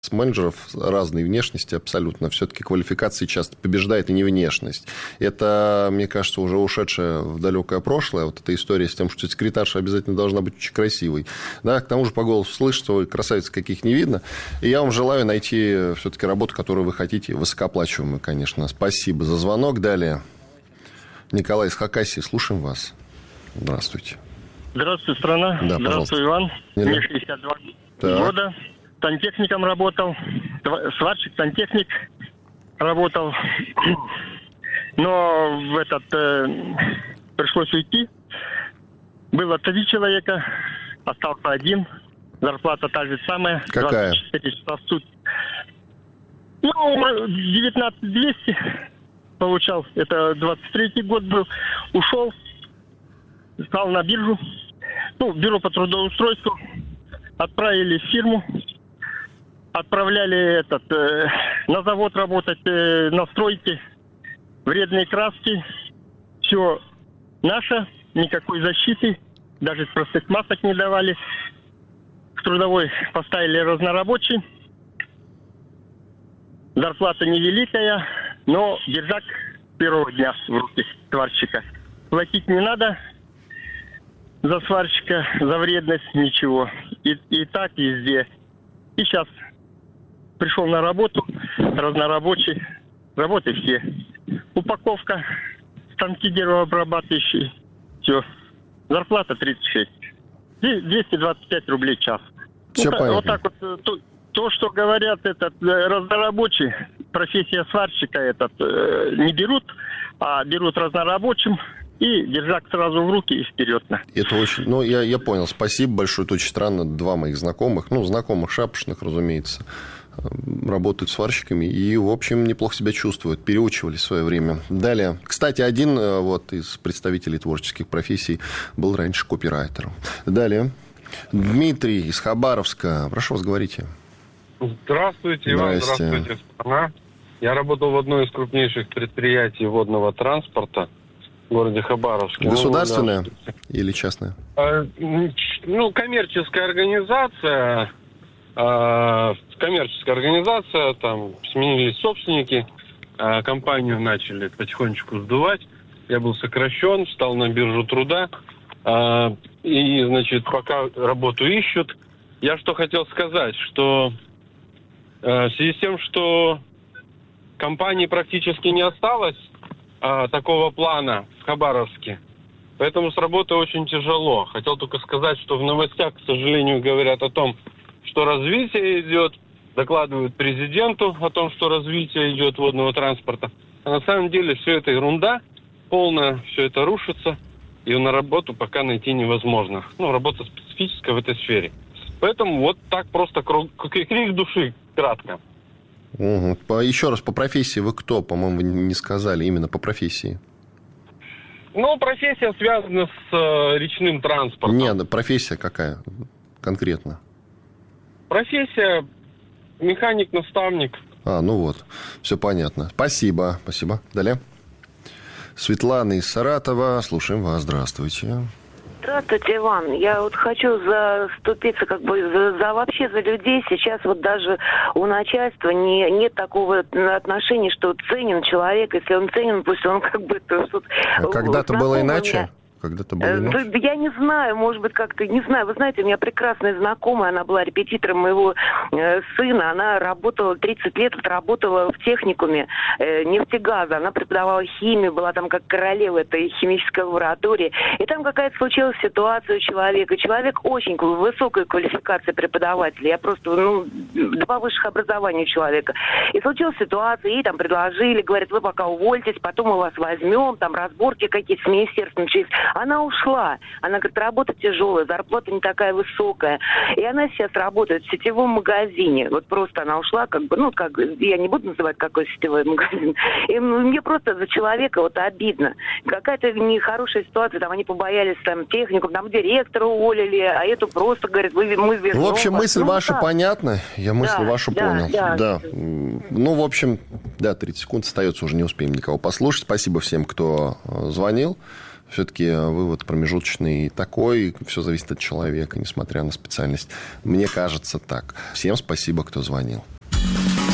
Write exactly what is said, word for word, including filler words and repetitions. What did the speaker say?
менеджеров разной внешности абсолютно. Все-таки квалификации часто побеждает и не внешность. Это, мне кажется, уже ушедшее в далекое прошлое. Вот эта история с тем, что секретарша обязательно должна быть очень красивой. Да, к тому же по голосу слышно, что красавиц каких не видно. И я вам желаю найти все-таки работу, которую вы хотите, высокооплачиваемую, конечно. Спасибо за звонок. Далее. Николай из Хакасии. Слушаем вас. Здравствуйте. Здравствуй, страна. Да, здравствуй, Иван. Не Мне шестьдесят два так. года. Сантехником работал. Сварщик, сантехник работал. Но в этот э, пришлось уйти. Было три человека. Остался один. Зарплата та же самая. Какая? двадцать четыре часа в сутки. Ну, девятнадцать двести получал. Это двадцать третий год был. Ушел. Стал на биржу. Ну, бюро по трудоустройству. Отправили в фирму. Отправляли этот, э, на завод работать, э, на стройке. Вредные краски. Все наше. Никакой защиты. Даже простых масок не давали. В трудовой поставили разнорабочий. Зарплата невеликая, но держак с первого дня в руки сварщика. Платить не надо за сварщика, за вредность, ничего. И, и так везде. И сейчас пришел на работу, разнорабочий, работы все. Упаковка, станки деревообрабатывающие, все. Зарплата тридцать шесть. двести двадцать пять рублей в час. Все вот, понятно. Вот так вот, то, то, что говорят, этот разнорабочий, профессия сварщика этот, не берут, а берут разнорабочим. И держак сразу в руки и вперед. Это очень... Ну, я, я понял. Спасибо большое. Это очень странно. Два моих знакомых, ну, знакомых шапошных, разумеется, работают сварщиками и, в общем, неплохо себя чувствуют. Переучивались в свое время. Далее. Кстати, один вот из представителей творческих профессий был раньше копирайтером. Далее. Дмитрий из Хабаровска. Прошу вас, говорите. Здравствуйте, Иван. Здрасте. Здравствуйте, страна. Я работал в одной из крупнейших предприятий водного транспорта в городе Хабаровске. Государственная ну, да. или частная? А, ну, коммерческая организация. А, коммерческая организация, там сменились собственники, а, компанию начали потихонечку сдувать. Я был сокращен, встал на биржу труда. А, и, значит, пока работу ищут. Я что хотел сказать, что а, в связи с тем, что компании практически не осталось а, такого плана в Хабаровске, поэтому с работой очень тяжело. Хотел только сказать, что в новостях, к сожалению, говорят о том, что развитие идет, докладывают президенту о том, что развитие идет водного транспорта. А на самом деле все это ерунда полная, все это рушится, и на работу пока найти невозможно. Ну, работа специфическая в этой сфере. Поэтому вот так просто крик души, кратко. Угу. По, еще раз, по профессии вы кто? По-моему, вы не сказали именно по профессии. Ну, профессия связана с э, речным транспортом. Нет, профессия какая конкретно? Профессия механик-наставник. А, ну вот, все понятно. Спасибо, спасибо. Далее. Светлана из Саратова. Слушаем вас. Здравствуйте. Здравствуйте, Иван. Я вот хочу заступиться как бы за, за вообще за людей. Сейчас вот даже у начальства не, нет такого отношения, что ценен человек. Если он ценен, пусть он как бы... То, что, а когда-то было иначе? Меня... Когда-то было иначе? Да, я не знаю, может быть, как-то, не знаю. Вы знаете, у меня прекрасная знакомая, она была репетитором моего э, сына. Она работала тридцать лет, работала в техникуме э, нефтегаза. Она преподавала химию, была там как королева этой химической лаборатории. И там какая-то случилась ситуация у человека. Человек очень высокой квалификации преподавателя. Я просто, ну, два высших образования у человека. И случилась ситуация, ей там предложили, говорят, вы пока увольтесь, потом мы вас возьмем, там разборки какие-то с министерством через... Она ушла. Она говорит, работа тяжелая, зарплата не такая высокая. И она сейчас работает в сетевом магазине. Вот просто она ушла, как бы, ну, как, я не буду называть, какой сетевой магазин. И мне просто за человека вот обидно. Какая-то нехорошая ситуация, там они побоялись, там, технику, там, директора уволили, а эту просто, говорит, вы, мы вернем. В общем, мысль ну, ваша да. понятна. Я мысль да, вашу да, понял. Да. да. Ну, в общем, да, тридцать секунд остается, уже не успеем никого послушать. Спасибо всем, кто звонил. Все-таки вывод промежуточный такой, все зависит от человека, несмотря на специальность. Мне кажется так. Всем спасибо, кто звонил.